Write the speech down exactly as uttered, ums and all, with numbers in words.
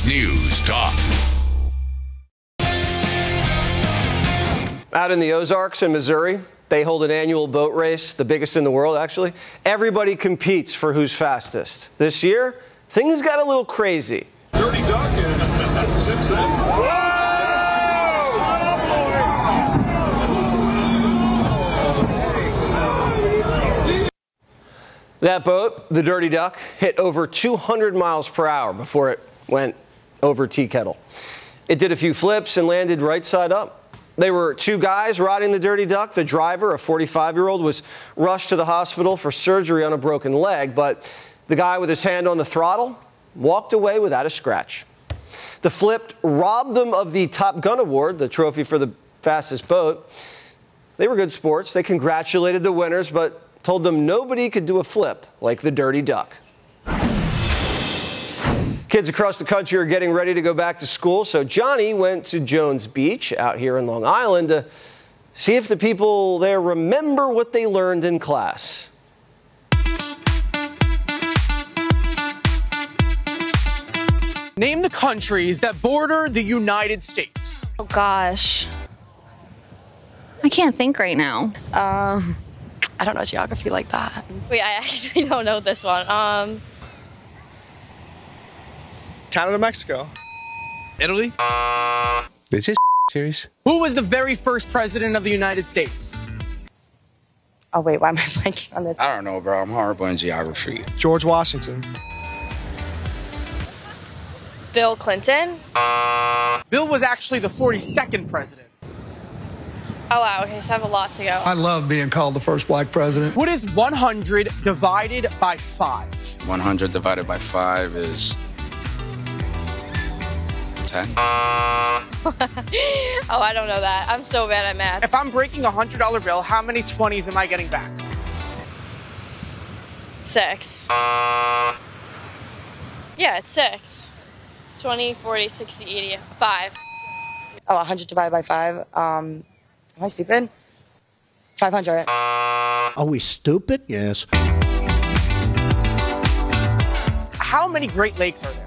News Talk. Out in the Ozarks in Missouri, they hold an annual boat race, the biggest in the world, actually. Everybody competes for who's fastest. This year, things got a little crazy. Dirty Duck, and since then, whoa! That boat, the Dirty Duck, hit over two hundred miles per hour before it went over Tea Kettle. It did a few flips and landed right side up. There were two guys riding the Dirty Duck. The driver, a forty-five-year-old, was rushed to the hospital for surgery on a broken leg, but the guy with his hand on the throttle walked away without a scratch. The flip robbed them of the Top Gun Award, the trophy for the fastest boat. They were good sports. They congratulated the winners, but told them nobody could do a flip like the Dirty Duck. Kids across the country are getting ready to go back to school, so Johnny went to Jones Beach out here in Long Island to see if the people there remember what they learned in class. Name the countries that border the United States. Oh, gosh. I can't think right now. Um, I don't know geography like that. Wait, I actually don't know this one. Um, Canada, Mexico. Italy? Is this serious? Who was the very first president of the United States? Oh, wait, why am I blanking on this? I don't know, bro. I'm horrible in geography. George Washington. Bill Clinton. Bill was actually the forty-second president. Oh, wow. Okay, so I have a lot to go. I love being called the first black president. What is one hundred divided by five? one hundred divided by five is ten. Oh, I don't know that. I'm so bad at math. If I'm breaking a one hundred dollar bill, how many twenties am I getting back? Six. Yeah, it's six. twenty, forty, sixty, eighty, five. Oh, one hundred divided by five. Um, am I stupid? five hundred. Are we stupid? Yes. How many Great Lakes are there?